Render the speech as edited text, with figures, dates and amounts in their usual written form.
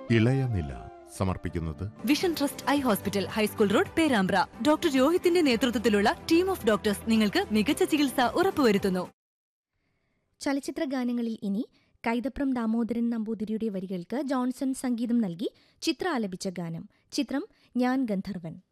ഇളയനില സമർപ്പിക്കുന്നത് vision trust eye hospital, high school road, Perambra. Doctor രോഹിത്തിന്റെ നേതൃത്വത്തിലുള്ള team of doctors നിങ്ങൾക്ക് മികച്ച ചികിത്സ ഉറപ്പുവരുത്തുന്നു. ചലച്ചിത്ര ഗാനങ്ങളിൽ ഇനി കൈതപ്രം ദാമോദരൻ നമ്പൂതിരിയുടെ വരികൾക്ക് ജോൺസൺ സംഗീതം നൽകി ചിത്ര ആലപിച്ച ഗാനം. ചിത്രം ഞാൻ ഗന്ധർവൻ.